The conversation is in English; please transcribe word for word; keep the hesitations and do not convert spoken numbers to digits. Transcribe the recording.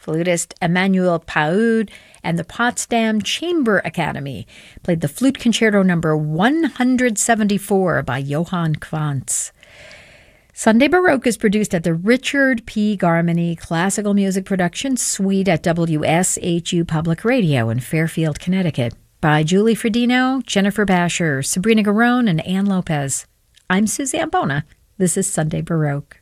Flutist Emmanuel Paud and the Potsdam Chamber Academy played the Flute Concerto number one hundred seventy-four by Johann Quantz. Sunday Baroque is produced at the Richard P. Garmany Classical Music Production Suite at W S H U Public Radio in Fairfield, Connecticut, by Julie Fredino, Jennifer Basher, Sabrina Garone, and Ann Lopez. I'm Suzanne Bona. This is Sunday Baroque.